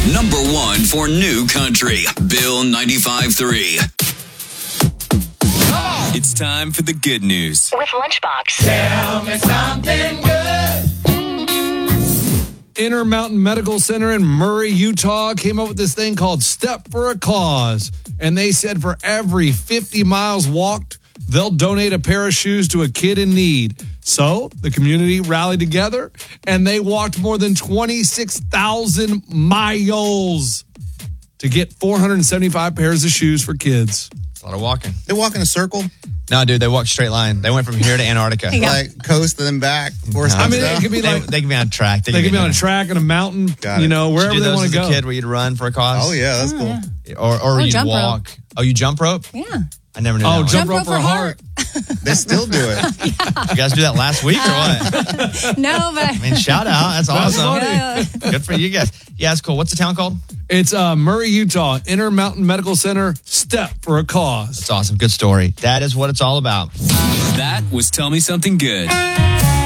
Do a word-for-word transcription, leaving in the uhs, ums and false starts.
Number one for new country, Bill ninety-five three. It's time for the good news with Lunchbox. Tell me something good. Intermountain Medical Center in Murray, Utah came up with this thing called Step for a Cause. And they said for every fifty miles walked, they'll donate a pair of shoes to a kid in need. So the community rallied together and they walked more than twenty-six thousand miles to get four hundred seventy-five pairs of shoes for kids. A lot of walking. They walk in a circle? No, dude, they walk straight line. They went from here to Antarctica. Yeah. Like coast and then back. No. I mean, it could be they, like they could be on a track. They, they could be on a track and a mountain. Got you it. know, wherever you do they those want as to go. a kid where you'd run for a cause. Oh yeah, that's oh, cool. Yeah. Or or oh, you jump walk. Rope. Oh, you jump rope? Yeah. I never knew. Oh, that jump, one. rope for heart. They still do it. Yeah. You guys do that last week or what? No, but I mean, shout out. That's awesome. That's Good for you guys. Yeah, it's cool. What's the town called? It's uh, Murray, Utah, Intermountain Medical Center. Step for a Cause. That's awesome. Good story. That is what it's all about. That was Tell Me Something Good.